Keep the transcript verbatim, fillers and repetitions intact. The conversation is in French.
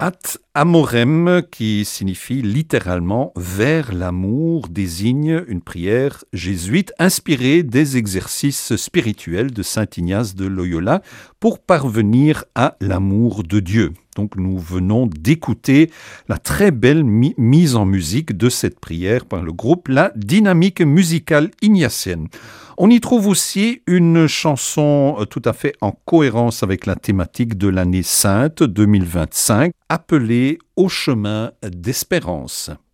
Ad amorem, qui signifie littéralement vers l'amour, désigne une prière jésuite inspirée des exercices spirituels de saint Ignace de Loyola pour parvenir à l'amour de Dieu. Donc nous venons d'écouter la très belle mi- mise en musique de cette prière par le groupe La Dynamique Musicale Ignatienne. On y trouve aussi une chanson tout à fait en cohérence avec la thématique de l'année sainte deux mille vingt-cinq, appelée Au chemin d'espérance.